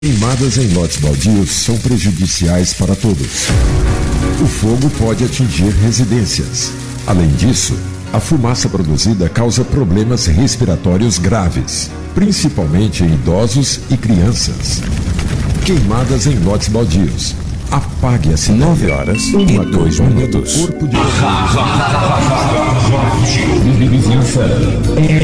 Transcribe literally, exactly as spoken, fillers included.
Queimadas em lotes baldios são prejudiciais para todos. O fogo pode atingir residências. Além disso, a fumaça produzida causa problemas respiratórios graves, principalmente em idosos e crianças. Queimadas em lotes baldios. Apague a cidade. nove horas e dois minutos. Corpo de...